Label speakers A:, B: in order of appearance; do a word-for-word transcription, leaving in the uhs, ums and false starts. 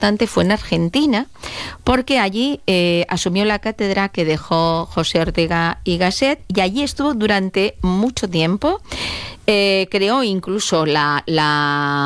A: importante fue en Argentina, porque allí eh, asumió la cátedra que dejó José Ortega y Gasset, y allí estuvo durante mucho tiempo. Eh, creó incluso la... la